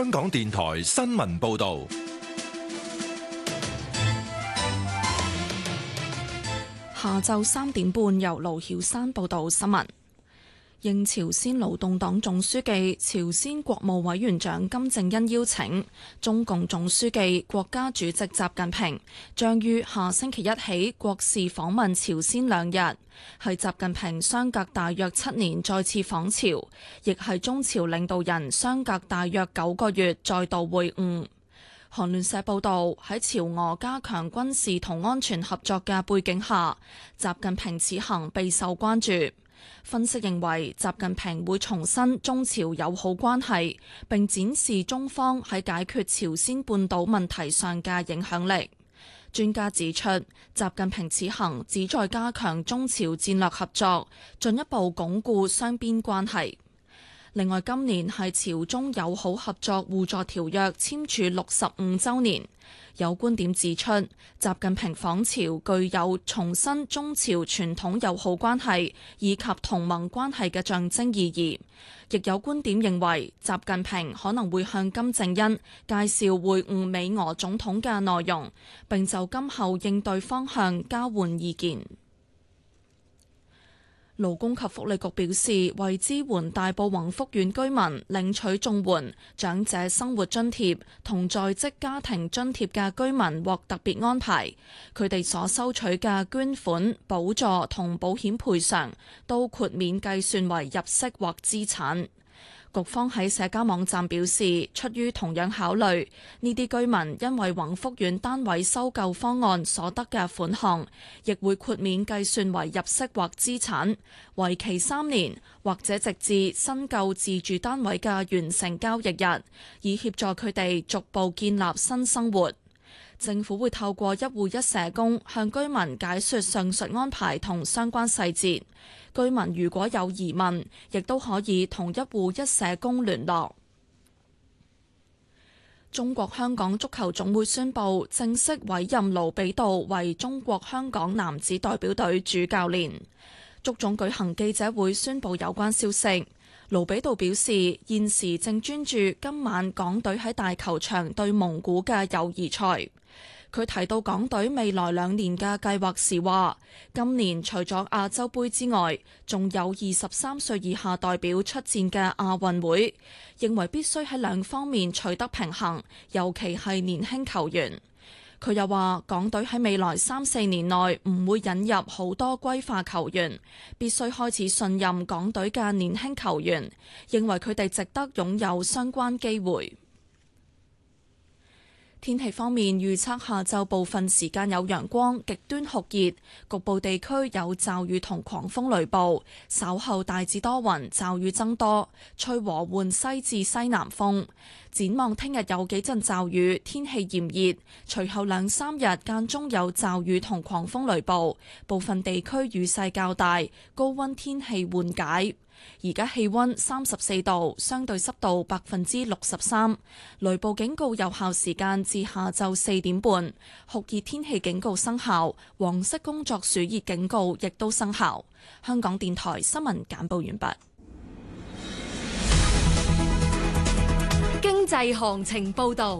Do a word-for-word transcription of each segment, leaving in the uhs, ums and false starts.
香港電台新聞報道。 下晝三點半，由盧曉山報道新聞。應朝鮮勞動黨總書記、朝鮮國務委員長金正恩邀請，中共總書記、國家主席習近平將於下星期一起國事訪問朝鮮兩日，係習近平相隔大約七年再次訪朝，亦係中朝領導人相隔大約九個月再度會晤。韓聯社報道，喺朝俄加強軍事同安全合作嘅背景下，習近平此行備受關注。分析認為，習近平會重申中朝友好關係，並展示中方喺解決朝鮮半島問題上嘅影響力。專家指出，習近平此行旨在加強中朝戰略合作，進一步鞏固雙邊關係。另外，今年係朝中友好合作互助條約簽署六十五週年，有觀點指出，習近平訪朝具有重申中朝傳統友好關係以及同盟關係嘅象徵意義。亦有觀點認為，習近平可能會向金正恩介紹會晤美俄總統嘅內容，並就今後應對方向交換意見。勞工及福利局表示，為支援大埔宏福苑居民領取綜援、長者生活津貼同在職家庭津貼嘅居民獲特別安排，佢哋所收取嘅捐款、補助同保險賠償都豁免計算為入息或資產。局方喺社交網站表示，出於同樣考慮，呢啲居民因為宏福苑單位收購方案所得嘅款項，亦會豁免計算為入息或資產，為期三年，或者直至新購自住單位嘅完成交易日，以協助佢哋逐步建立新生活。政府會透過一戶一社工向居民解說上述安排同相關細節。居民如果有疑問，亦都可以同一戶一社工聯絡。中國香港足球總會宣布正式委任盧比道為中國香港男子代表隊主教練。足總舉行記者會宣布有關消息。盧比道表示，現時正專注今晚港隊喺大球場對蒙古嘅友誼賽。佢提到港隊未來兩年嘅計劃時話，今年除咗亞洲盃之外，仲有二十三歲以下代表出戰嘅亞運會，認為必須喺兩方面取得平衡，尤其係年輕球員。佢又話，港隊喺未來三四年內唔會引入好多歸化球員，必須開始信任港隊嘅年輕球員，認為佢哋值得擁有相關機會。天氣方面，預測下晝部分時間有陽光，極端酷熱，局部地區有驟雨同狂風雷暴。稍後大致多雲，驟雨增多，吹和緩西至西南風。展望聽日有幾陣驟雨，天氣炎熱，隨後兩三日間中有驟雨同狂風雷暴，部分地區雨勢較大，高溫天氣緩解。而家氣溫三十四度，相對濕度百分之六十三，雷暴警告有效時間至下晝四點半，酷熱天氣警告生效，黃色工作暑熱警告亦都生效。香港電台新聞簡報完畢。 經濟行情報道。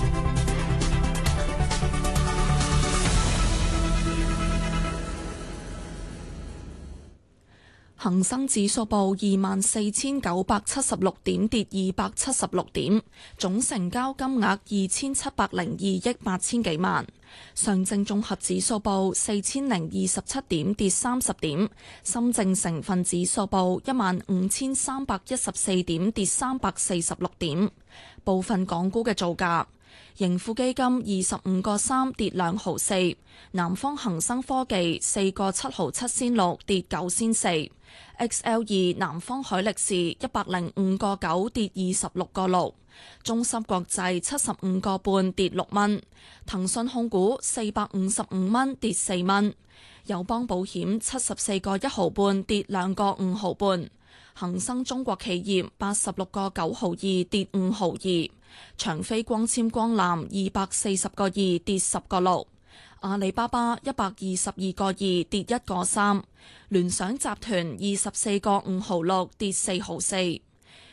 恒生指數報二萬四千九百七十六點，跌二百七十六點，總成交金額二千七百零二億八千幾萬。上證綜合指數報四千零二十七點，跌三十點。深證成分指數報一萬五千三百一十四點，跌三百四十六點。部分港股嘅造價。盈富基金二十五個三跌兩毫四，南方恒生科技四個七毫七仙六跌九仙四 ，X L 二南方海力士一百零五個九跌二十六個六，中芯國際七十五個半跌六蚊，騰訊控股四百五十五蚊跌四蚊，友邦保險七十四個一毫半跌兩個五毫半。恒生中國企業八十六個九毫二跌五毫二，長飛光纖光纜二百四十個二跌十個六，阿里巴巴一百二十二個二跌一個三，聯想集團二十四個五毫六跌四毫四，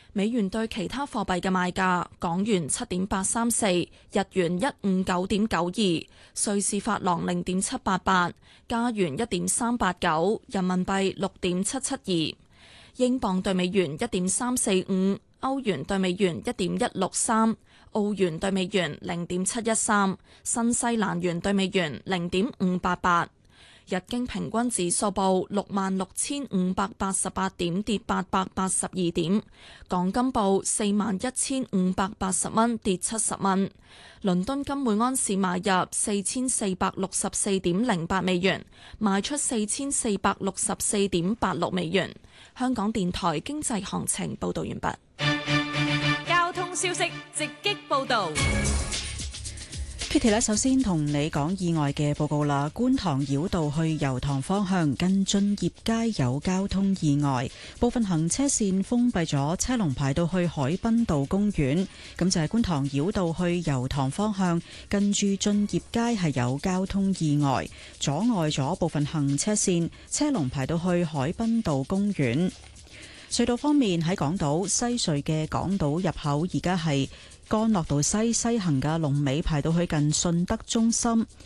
美元對其他貨幣嘅賣價：港元七點八三四，日元一五九點九二，瑞士法郎零點七八八，加元一點三八九，人民幣六點七七二，英鎊對美元一點三四五，歐元對美元一點一六三，澳元對美元零點七一三，新西蘭元對美元零點五八八。日經平均指數報六萬六千五百八十八點，跌八百八十二點。港金報四萬一千五百八十蚊，跌七十蚊。倫敦金每安士買入四千四百六十四點零八美元，賣出四千四百六十四點八六美元。香港電台經濟行情報道完畢。 交通消息直擊報道。 Kitty 咧，首先同你講意外嘅報告啦。觀塘繞道去油塘方向近駿業街有交通意外，部分行車線封閉咗，車龍排到去海濱道公園。咁就係觀塘繞道去油塘方向近住駿業街係有交通意外，阻礙咗部分行車線，車龍排到去海濱道公園。隧道方面，喺港島西隧嘅港島入口而家係干諾道西西行嘅龍尾排到去近順德中心。